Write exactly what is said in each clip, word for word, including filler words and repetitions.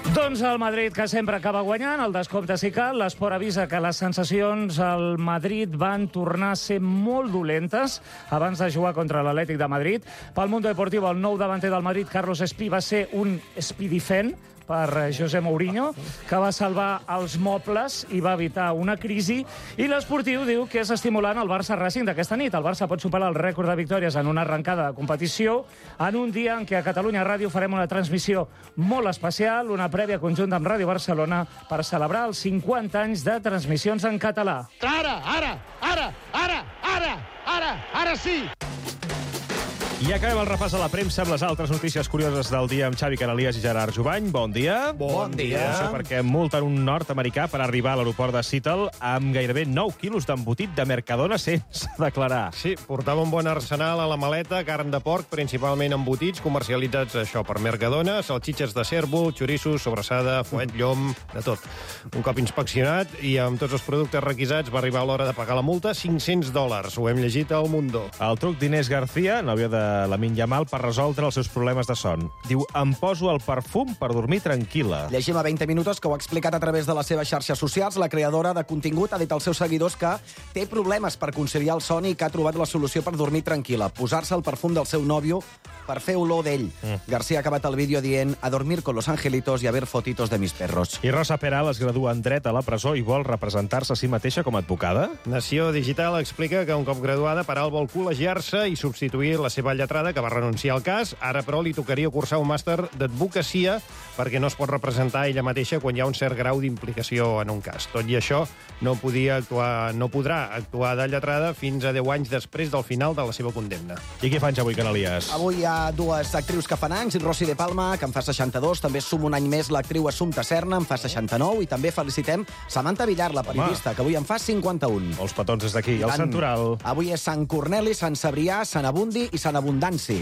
Doncs el Madrid, que sempre acaba guanyant, el descompte sí cal. L'Esport avisa que les sensacions al Madrid van tornar a ser molt dolentes abans de jugar contra l'Atlètic de Madrid. Pel Mundo Deportivo, el nou davanter del Madrid, Carlos Espí, va ser un espidifent per José Mourinho, que va salvar els mobles i va evitar una crisi. I l'Esportiu diu que és estimulant el Barça-Racing d'aquesta nit. El Barça pot superar el rècord de victòries en una arrencada de competició en un dia en què a Catalunya Ràdio farem una transmissió molt especial, una prèvia conjunta amb Ràdio Barcelona per celebrar els cinquanta anys de transmissions en català. Ara, ara, ara, ara, ara, ara, ara sí! I acabem el repàs a la premsa amb les altres notícies curioses del dia amb Xavi Canalies i Gerard Jubany. Bon dia. Bon dia. Això perquè multen un nord-americà per arribar a l'aeroport de Seattle amb gairebé nou quilos d'embotit de Mercadona sense declarar. Sí, portava un bon arsenal a la maleta, carn de porc, principalment embotits, comercialitzats això per Mercadona, salxitxes de cérvol, xoriços, sobrassada, fuet, llom, de tot. Un cop inspeccionat i amb tots els productes requisats va arribar l'hora de pagar la multa, cinc-cents dòlars. Ho hem llegit al Mundo. El truc d'Inés García, nòvia de Lamine Yamal, per resoldre els seus problemes de son. Diu, em poso el perfum per dormir tranquil·la. Llegim a vint minuts que ho ha explicat a través de les seves xarxes socials. La creadora de contingut ha dit als seus seguidors que té problemes per conciliar el son i que ha trobat la solució per dormir tranquil·la. Posar-se el perfum del seu nòvio per fer olor d'ell. Mm. García ha acabat el vídeo dient a dormir con los angelitos y a ver fotitos de mis perros. I Rosa Peral es gradua en dret a la presó i vol representar-se a si mateixa com a advocada? Nació Digital explica que un cop graduada, Peral vol col·legiar-se i substituir la seva lletrada, que va renunciar al cas. Ara, però, li tocaria cursar un màster d'advocacia perquè no es pot representar ella mateixa quan hi ha un cert grau d'implicació en un cas. Tot i això, no podia actuar, no podrà actuar de lletrada fins a deu anys després del final de la seva condemna. I què fan avui, Canalies? Avui hi ha dues actrius que fan anys, Rosy de Palma, que en fa seixanta-dos, també suma un any més l'actriu Assumpta Serna, en fa seixanta-nou, i també felicitem Samantha Villar, la periodista, Home. que avui en fa cinquanta-un. Els petons des d'aquí, el Santoral. Avui és Sant Corneli, Sant Cebrià, Sant Abundi i Sant Abundanci.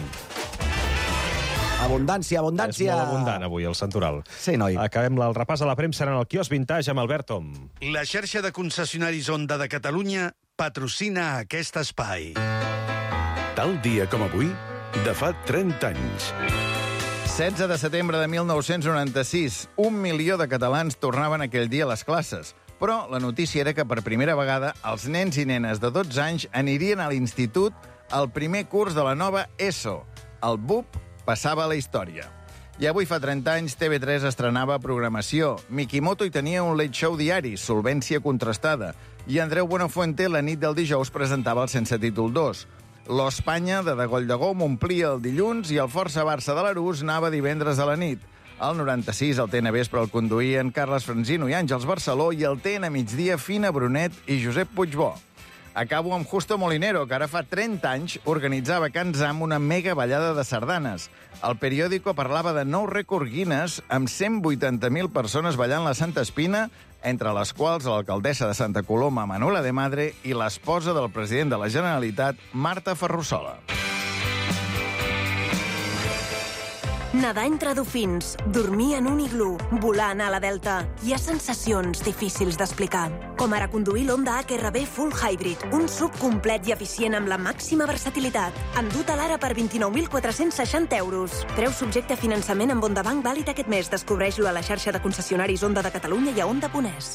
Abundància, abundància. És molt abundant avui, el Santoral. Sí, noi. Acabem el repàs a la premsa en el quiosc Vintage amb Albert Tom. La xarxa de concessionaris Honda de Catalunya patrocina aquest espai. Tal dia com avui, de fa trenta anys. setze de setembre de mil nou-cents noranta-sis, un milió de catalans tornaven aquell dia a les classes. Però la notícia era que per primera vegada els nens i nenes de dotze anys anirien a l'institut al primer curs de la nova ESO. El B U P passava a la història. I avui fa trenta anys T V tres estrenava programació. Mikimoto hi tenia un late show diari, Solvència contrastada. I Andreu Buenafuente la nit del dijous presentava el Sense títol dos. L'Espanya de Degoll de Gom omplia el dilluns i el Força Barça de l'Arús anava divendres a la nit. Al noranta-sis el T N Vespre el conduïen Carles Franzino i Àngels Barceló i el T N Migdia Fina Brunet i Josep Puigbó. Acabo amb Justo Molinero, que ara fa trenta anys organitzava a Can Zam una mega ballada de sardanes. El periòdico parlava de nou rècord Guinness amb cent vuitanta mil persones ballant la Santa Espina, entre les quals l'alcaldessa de Santa Coloma, Manuela de Madre, i l'esposa del president de la Generalitat, Marta Ferrusola. Nedar entre dofins, dormir en un iglú, volar a la Delta. Hi ha sensacions difícils d'explicar. Com ara conduir l'Honda H R V Full Hybrid, un sub complet i eficient amb la màxima versatilitat. Endut a l'ara per vint-i-nou mil quatre-cents seixanta euros. Preu subjecte a finançament amb Honda Bank vàlid aquest mes. Descobreix-lo a la xarxa de concessionaris Honda de Catalunya i a honda punt es.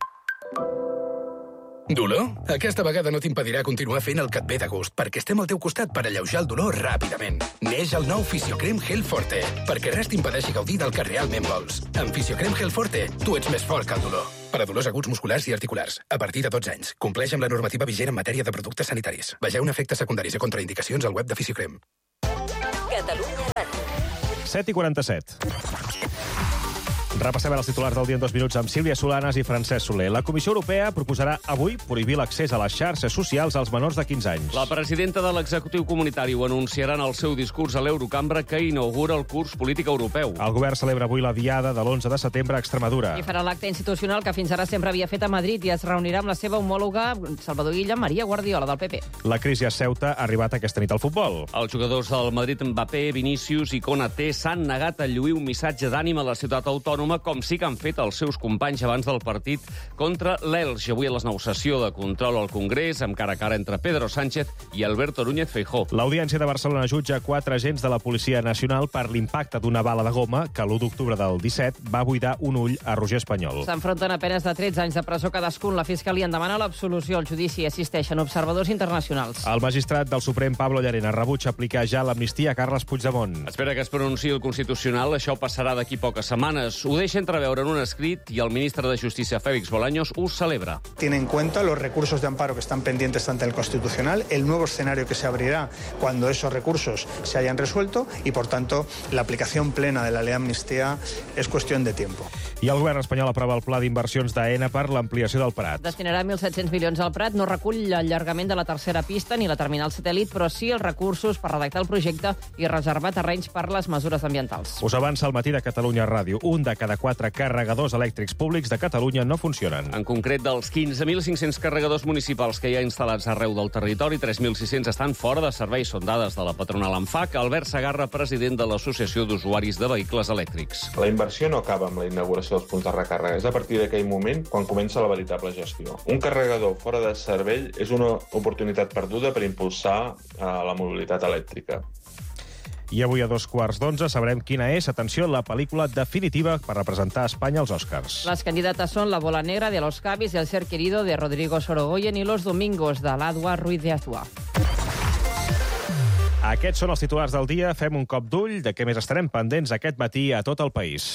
Dolor? Aquesta vegada no t'impedirà continuar fent el que et ve de gust, perquè estem al teu costat per alleujar el dolor ràpidament. Neix el nou Fisiocrem Gel Forte, perquè res t'impedeixi gaudir del que realment vols. Amb Fisiocrem Gel Forte, tu ets més fort que el dolor. Per a dolors aguts musculars i articulars, a partir de dotze anys. Compleix amb la normativa vigent en matèria de productes sanitaris. Vegeu efectes secundaris i contraindicacions al web de Fisiocrem. Catalunya Ràdio. set i quaranta-set. Repassem els titulars del dia en dos minuts amb Sílvia Solanas i Francesc Soler. La Comissió Europea proposarà avui prohibir l'accés a les xarxes socials als menors de quinze anys. La presidenta de l'executiu comunitari ho anunciarà en el seu discurs a l'Eurocambra que inaugura el curs polític europeu. El govern celebra avui la diada de l'onze de setembre a Extremadura. I farà l'acte institucional que fins ara sempre havia fet a Madrid i es reunirà amb la seva homòloga Salvador Illa, Maria Guardiola, del P P. La crisi a Ceuta ha arribat aquesta nit al futbol. Els jugadors del Madrid, Mbappé, Vinícius i Konaté s'han negat a lluir un missatge d'ànim a la ciutat autònoma calma, com sí que han fet els seus companys abans del partit contra l'Elx. Avui a les negociació de control al Congrés, amb cara a cara entre Pedro Sánchez i Alberto Núñez Feijóo. L'Audiència de Barcelona jutja quatre agents de la Policia Nacional per l'impacte d'una bala de goma que l'u d'octubre del disset va buidar un ull a Roger Espanyol. S'enfronten a penes de tretze anys de presó cadascun. La Fiscalia en demana l'absolució. Al judici assisteixen observadors internacionals. El magistrat del Suprem, Pablo Llarena, rebutja aplicar ja l'amnistia a Carles Puigdemont. Espera que es pronunciï el Constitucional. Això passarà d'aquí poques setmanes. Ho deixa entreveure en un escrit i el ministre de Justícia, Félix Bolaños, ho celebra. Tiene en cuenta los recursos de amparo que están pendientes ante el Constitucional, el nuevo escenario que se abrirá cuando esos recursos se hayan resuelto y, por tanto, la aplicación plena de la ley de amnistía es cuestión de tiempo. I el govern espanyol aprova el pla d'inversions d'AENA per l'ampliació del Prat. Destinarà mil set-cents milions al Prat. No recull l'allargament de la tercera pista ni la terminal satèl·lit, però sí els recursos per redactar el projecte i reservar terrenys per les mesures ambientals. Us avança el matí de Catalunya Ràdio. Un de cada quatre carregadors elèctrics públics de Catalunya no funcionen. En concret, dels quinze mil cinc-cents carregadors municipals que hi ha instal·lats arreu del territori, tres mil sis-cents estan fora de servei. Són dades de la patronal ANFAC. Albert Segarra, president de l'Associació d'Usuaris de Vehicles Elèctrics. La inversió no acaba amb la inauguració dels punts de recàrrega. És a partir d'aquell moment quan comença la veritable gestió. Un carregador fora de servei és una oportunitat perduda per impulsar eh, la mobilitat elèctrica. I avui a dos quarts d'onze sabrem quina és, atenció, la pel·lícula definitiva per representar Espanya als Oscars. Les candidates són La bola negra de Los Cabis, El ser querido de Rodrigo Sorogoyen i Los domingos de l'Adua Ruiz de Azua. Aquests són els titulars del dia. Fem un cop d'ull de què més estarem pendents aquest matí a tot el país.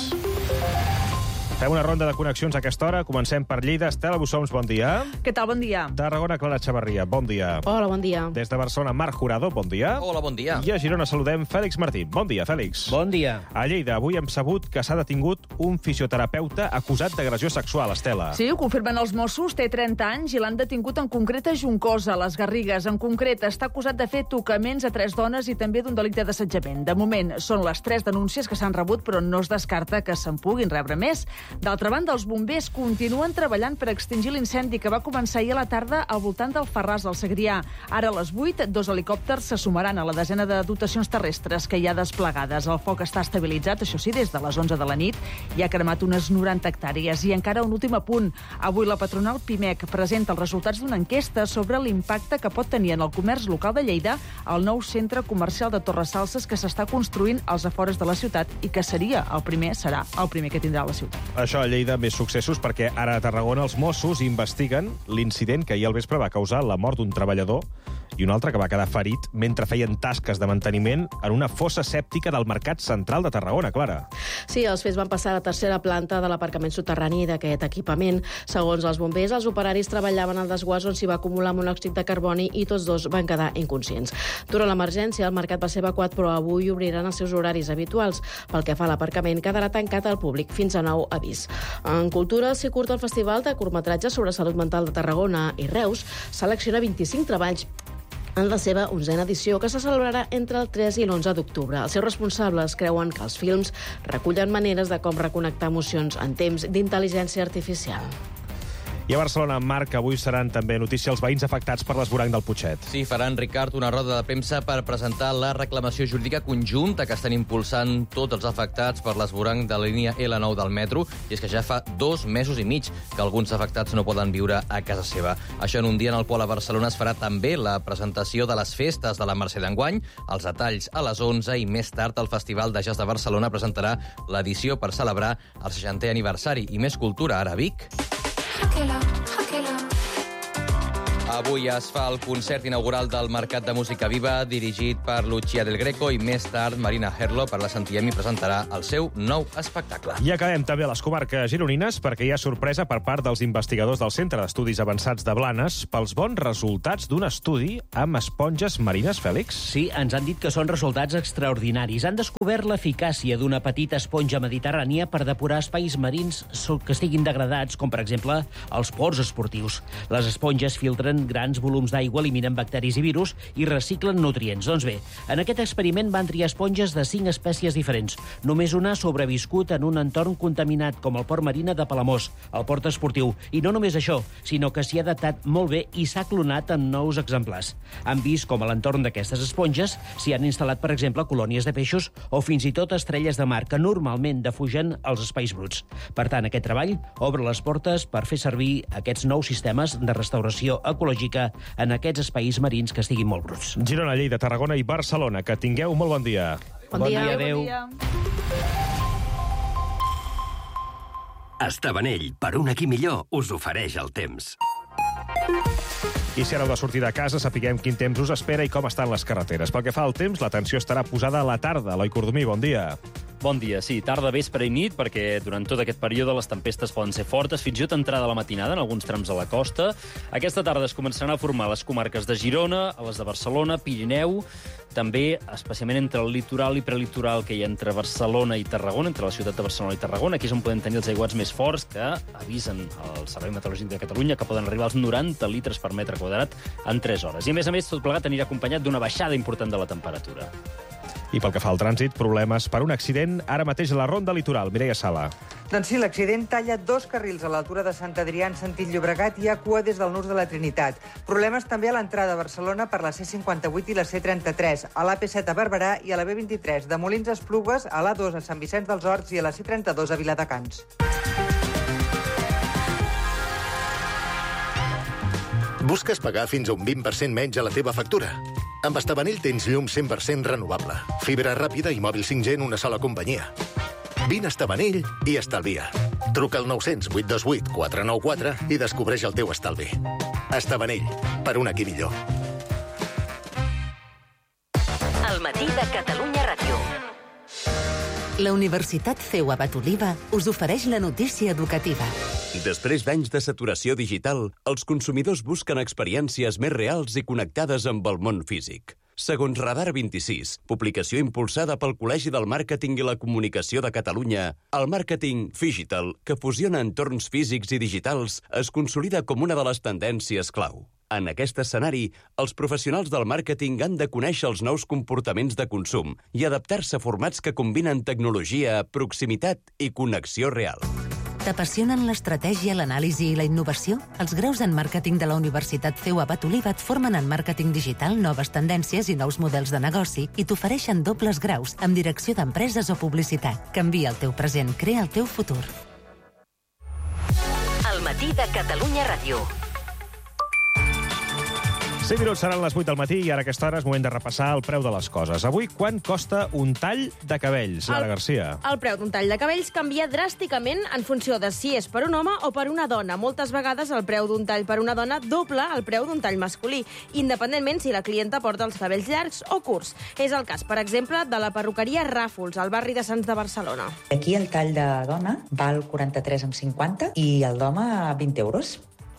Fem una ronda de connexions a aquesta hora. Comencem per Lleida. Estela Bussoms, bon dia. Què tal, bon dia. Tarragona, Clara Xavarria, bon dia. Hola, bon dia. Des de Barcelona, Marc Jurado, bon dia. Hola, bon dia. I a Girona saludem Fèlix Martí. Bon dia, Fèlix. Bon dia. A Lleida, avui hem sabut que s'ha detingut un fisioterapeuta acusat d'agressió sexual, Estela. Sí, ho confirmen els Mossos. Té trenta anys i l'han detingut en concret a Juncosa, a les Garrigues. En concret, està acusat de fer tocaments a tres dones i també d'un delicte d'assetjament. De moment, són les tres denúncies que s'han rebut, però no es descarta que se'n puguin rebre més. D'altra banda, els bombers continuen treballant per extingir l'incendi que va començar ahir a la tarda al voltant del Farràs del Segrià. Ara a les vuit, dos helicòpters se sumaran a la desena de dotacions terrestres que hi ha desplegades. El foc està estabilitzat, això sí, des de les onze de la nit. Hi ha cremat unes noranta hectàrees. I encara un últim apunt. Avui la patronal Pimec presenta els resultats d'una enquesta sobre l'impacte que pot tenir en el comerç local de Lleida el nou centre comercial de Torresalses que s'està construint als afores de la ciutat i que seria el primer, serà el primer que tindrà la ciutat. Això a Lleida més successos perquè ara a Tarragona els Mossos investiguen l'incident que ahir al vespre va causar la mort d'un treballador i un altre que va quedar ferit mentre feien tasques de manteniment en una fossa sèptica del Mercat Central de Tarragona, Clara. Sí, els fets van passar a la tercera planta de l'aparcament soterrani d'aquest equipament. Segons els bombers, els operaris treballaven al desguàs on s'hi va acumular monòxid de carboni i tots dos van quedar inconscients. Durant l'emergència, el mercat va ser evacuat, però avui obriran els seus horaris habituals. Pel que fa a l'aparcament, quedarà tancat al públic fins a nou avís. En cultura, s'hi curta el Festival de Curtmetratges sobre Salut Mental de Tarragona i Reus selecciona vint-i-cinc treballs en la seva onzena edició, que se celebrarà entre el tres i l'onze d'octubre. Els seus responsables creuen que els films recullen maneres de com reconnectar emocions en temps d'intel·ligència artificial. I a Barcelona, Marc, avui seran també notícia els veïns afectats per l'esvoranc del Putxet. Sí, faran, Ricard, una roda de premsa per presentar la reclamació jurídica conjunta que estan impulsant tots els afectats per l'esvoranc de la línia L nou del metro, i és que ja fa dos mesos i mig que alguns afectats no poden viure a casa seva. Això en un dia en el qual a Barcelona es farà també la presentació de les festes de la Mercè d'enguany, els detalls a les onze, i més tard el Festival de Jazz de Barcelona presentarà l'edició per celebrar el seixantè aniversari. I més cultura, ara a Vic. Avui es fa el concert inaugural del Mercat de Música Viva, dirigit per Lucia del Greco, i més tard Marina Herlo, per la Santiemi, presentarà el seu nou espectacle. I acabem també a les comarques gironines, perquè hi ha sorpresa per part dels investigadors del Centre d'Estudis Avançats de Blanes pels bons resultats d'un estudi amb esponges marines, Fèlix. Sí, ens han dit que són resultats extraordinaris. Han descobert l'eficàcia d'una petita esponja mediterrània per depurar espais marins que estiguin degradats, com per exemple els ports esportius. Les esponges filtren en grans volums d'aigua, eliminen bacteris i virus i reciclen nutrients. Doncs bé, en aquest experiment van triar esponges de cinc espècies diferents. Només una ha sobreviscut en un entorn contaminat, com el port marina de Palamós, el port esportiu. I no només això, sinó que s'hi ha adaptat molt bé i s'ha clonat en nous exemplars. Han vist com a l'entorn d'aquestes esponges s'hi han instal·lat, per exemple, colònies de peixos o fins i tot estrelles de mar, que normalment defugen els espais bruts. Per tant, aquest treball obre les portes per fer servir aquests nous sistemes de restauració ecològica en aquests espais marins que estiguin molt bruts. Girona, Lleida, Tarragona i Barcelona. Que tingueu molt bon dia. Bon, bon dia. dia. Adéu. Bon dia. Estabanell, per un aquí millor, us ofereix el temps. I si ara heu de sortir de casa, sapiguem quin temps us espera i com estan les carreteres. Pel que fa al temps, l'atenció estarà posada a la tarda. Eloi Cordomí, bon dia. Bon dia, sí, tarda, vespre i nit, perquè durant tot aquest període les tempestes poden ser fortes, fins i tot entrada a la matinada en alguns trams a la costa. Aquesta tarda es començaran a formar les comarques de Girona, a les de Barcelona, Pirineu, també, especialment entre el litoral i prelitoral que hi ha entre Barcelona i Tarragona, entre la ciutat de Barcelona i Tarragona. Aquí és on podem tenir els aiguats més forts que avisen el Servei Meteorològic de Catalunya que poden arribar als noranta litres per metre quadrat en tres hores. I, a més a més, tot plegat anirà acompanyat d'una baixada important de la temperatura. I pel que fa al trànsit, problemes per un accident ara mateix a la Ronda Litoral. Mireia Sala. Doncs sí, l'accident talla dos carrils a l'altura de Sant Adrià en sentit Llobregat i hi ha cua des del Nus de la Trinitat. Problemes també a l'entrada a Barcelona per la C cinquanta-vuit i la C trenta-tres, a l'A P set a Barberà i a la B vint-i-tres, de Molins a Esplugues, a l'A dos a Sant Vicenç dels Horts i a la C trenta-dos a Viladecans. Busques pagar fins a un vint per cent menys a la teva factura? Amb Estabanell tens llum cent per cent renovable, fibra ràpida i mòbil cinc G en una sola companyia. Vine a Estabanell i estalvia. Truca al nou zero zero, vuit dos vuit, quatre nou quatre i descobreix el teu estalvi. Estabanell, per un aquí millor. El matí de Catalunya Ràdio. La Universitat C E U Abat Oliva us ofereix la notícia educativa. Després d'anys de saturació digital, els consumidors busquen experiències més reals i connectades amb el món físic. Segons Radar vint-i-sis, publicació impulsada pel Col·legi del Màrqueting i la Comunicació de Catalunya, el màrqueting digital, que fusiona entorns físics i digitals, es consolida com una de les tendències clau. En aquest escenari, els professionals del màrqueting han de conèixer els nous comportaments de consum i adaptar-se a formats que combinen tecnologia, proximitat i connexió real. T'apassionen l'estratègia, l'anàlisi i la innovació? Els graus en màrqueting de la Universitat C E U Abat Oliva et formen en màrqueting digital, noves tendències i nous models de negoci i t'ofereixen dobles graus amb direcció d'empreses o publicitat. Canvia el teu present, crea el teu futur. El matí de Catalunya Ràdio. cinc minuts seran les vuit del matí i ara a aquesta hora és moment de repassar el preu de les coses. Avui, quant costa un tall de cabells, Lara Garcia? El preu d'un tall de cabells canvia dràsticament en funció de si és per un home o per una dona. Moltes vegades el preu d'un tall per una dona dobla el preu d'un tall masculí, independentment si la clienta porta els cabells llargs o curts. És el cas, per exemple, de la perruqueria Ràfols, al barri de Sants de Barcelona. Aquí el tall de dona val quaranta-tres coma cinquanta i el d'home vint euros.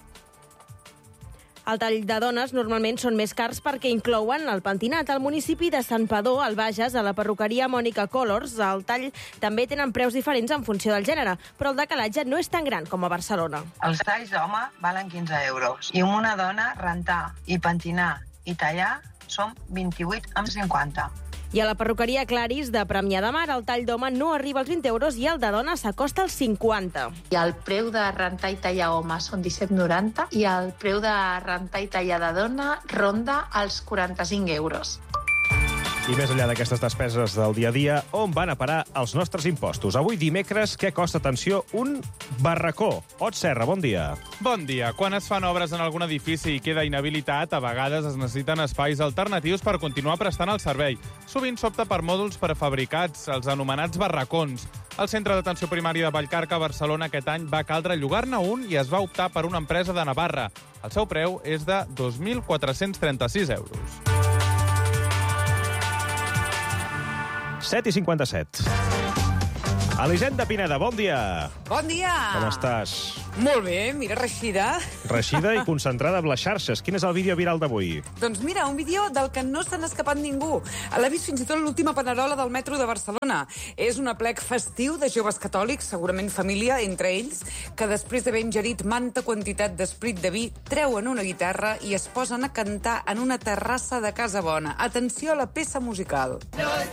El tall de dones normalment són més cars perquè inclouen el pentinat. Al municipi de Sant Padó, al Bages, a la perruqueria Mònica Colors, el tall també tenen preus diferents en funció del gènere, però el decalatge no és tan gran com a Barcelona. Els talls d'home valen quinze euros i amb una dona rentar i pentinar i tallar són vint-i-vuit coma cinquanta. I a la perruqueria Claris de Premià de Mar, el tall d'home no arriba als vint euros i el de dona s'acosta als cinquanta. I el preu de rentar i tallar home són disset coma noranta i el preu de rentar i tallar de dona ronda als quaranta-cinc euros. I més enllà d'aquestes despeses del dia a dia, on van a parar els nostres impostos? Avui dimecres, què costa, atenció, un barracó? Ot Serra, bon dia. Bon dia. Quan es fan obres en algun edifici i queda inhabilitat, a vegades es necessiten espais alternatius per continuar prestant el servei. Sovint s'opta per mòduls prefabricats, els anomenats barracons. El Centre d'Atenció Primària de Vallcarca, a Barcelona, aquest any va caldre llogar-ne un i es va optar per una empresa de Navarra. El seu preu és de dos mil quatre-cents trenta-sis euros. set i cinquanta-set. Elisenda Pineda, bon dia. Bon dia. Com estàs? Molt bé, mira, reixida. Reixida i concentrada amb les xarxes. Quin és el vídeo viral d'avui? Doncs mira, un vídeo del que no se n'ha escapat ningú. L'ha vist fins i tot l'última panerola del metro de Barcelona. És un aplec festiu de joves catòlics, segurament família entre ells, que després d'haver ingerit manta quantitat d'esprit de vi, treuen una guitarra i es posen a cantar en una terrassa de Casa Bona. Atenció a la peça musical. Nos